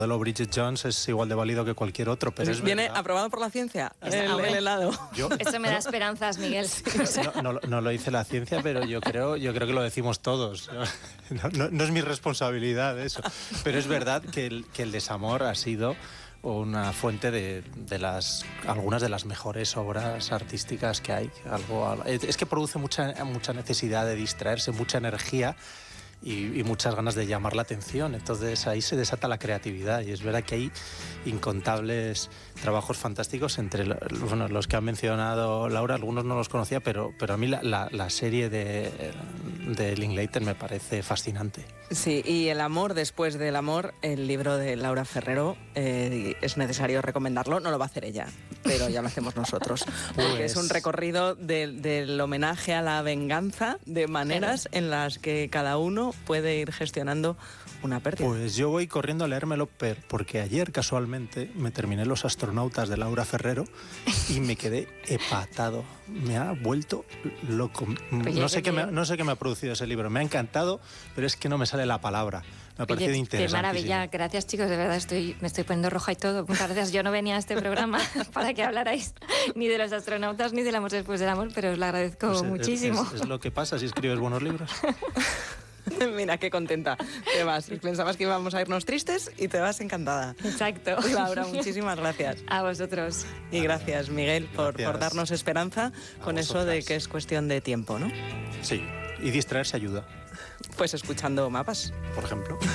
modelo Bridget Jones es igual de válido que cualquier otro, pero es ¿Viene verdad. aprobado por la ciencia el helado? Eso me da esperanzas, Miguel. No lo dice la ciencia, pero yo creo que lo decimos todos. No es mi responsabilidad eso. Pero es verdad que el desamor ha sido una fuente de algunas de las mejores obras artísticas que hay. Es que produce mucha necesidad de distraerse, mucha energía y muchas ganas de llamar la atención. Entonces ahí se desata la creatividad y es verdad que hay incontables trabajos fantásticos entre los que ha mencionado Laura. Algunos no los conocía, pero a mí la serie de Linklater me parece fascinante. Sí, y El amor después del amor, el libro de Laura Ferrero, es necesario recomendarlo. No lo va a hacer ella, pero ya lo hacemos nosotros. Porque es un recorrido del homenaje a la venganza, de maneras en las que cada uno puede ir gestionando una pérdida. Pues yo voy corriendo a leérmelo porque ayer casualmente me terminé Los astronautas de Laura Ferrero y me quedé epatado. Me ha vuelto loco. No sé qué me ha producido ese libro. Me ha encantado, pero es que no me sale la palabra. Me ha parecido interesante. Qué maravilla. Gracias, chicos. De verdad me estoy poniendo roja y todo. Muchas gracias. Yo no venía a este programa para que hablarais ni de los astronautas ni del amor después del amor, pero os lo agradezco Pues muchísimo. Es lo que pasa si escribes buenos libros. Mira, qué contenta te vas. Pensabas que íbamos a irnos tristes y te vas encantada. Exacto. Laura, muchísimas gracias. A vosotros. Y gracias, Miguel, por darnos esperanza con eso de que es cuestión de tiempo, ¿no? Sí, y distraerse ayuda. Pues escuchando mapas. Por ejemplo.